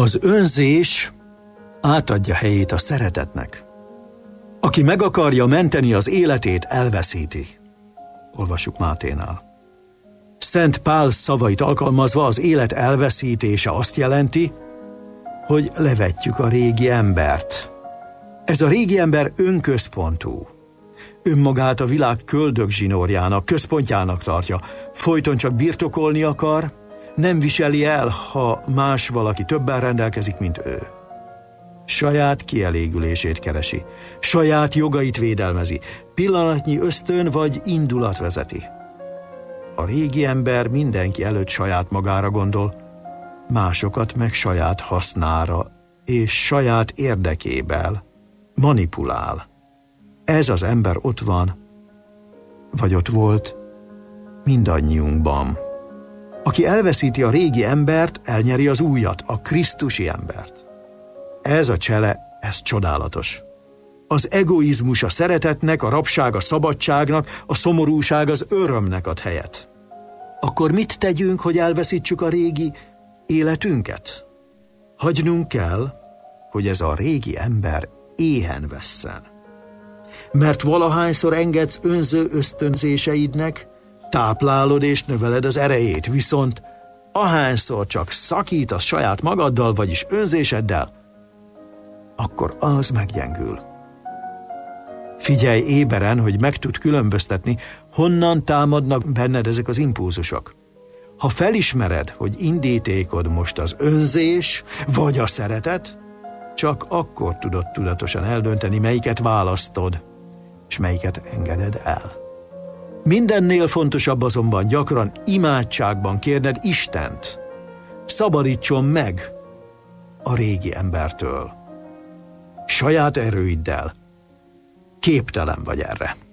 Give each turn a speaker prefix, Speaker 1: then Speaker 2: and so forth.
Speaker 1: Az önzés átadja helyét a szeretetnek. Aki meg akarja menteni az életét, elveszíti. Olvassuk Máténál. Szent Pál szavait alkalmazva az élet elveszítése azt jelenti, hogy levetjük a régi embert. Ez a régi ember önközpontú. Önmagát a világ köldögzsinórjának, központjának tartja. Folyton csak birtokolni akar, nem viseli el, ha más valaki többen rendelkezik, mint ő. Saját kielégülését keresi, saját jogait védelmezi, pillanatnyi ösztön vagy indulat vezeti. A régi ember mindenki előtt saját magára gondol, másokat meg saját hasznára és saját érdekével manipulál. Ez az ember ott van, vagy ott volt mindannyiunkban. Aki elveszíti a régi embert, elnyeri az újat, a krisztusi embert. Ez a csele, ez csodálatos. Az egoizmus a szeretetnek, a rabság a szabadságnak, a szomorúság az örömnek ad helyet. Akkor mit tegyünk, hogy elveszítsük a régi életünket? Hagynunk kell, hogy ez a régi ember éhen vesszen. Mert valahányszor engedsz önző ösztönzéseidnek, táplálod és növeled az erejét, viszont ahányszor csak szakítasz saját magaddal, vagyis önzéseddel, akkor az meggyengül. Figyelj éberen, hogy meg tud különböztetni, honnan támadnak benned ezek az impulzusok. Ha felismered, hogy indítékod most az önzés vagy a szeretet, csak akkor tudod tudatosan eldönteni, melyiket választod, és melyiket engeded el. Mindennél fontosabb azonban gyakran imádságban kérned Istent, szabadítson meg a régi embertől. Saját erőiddel képtelen vagy erre.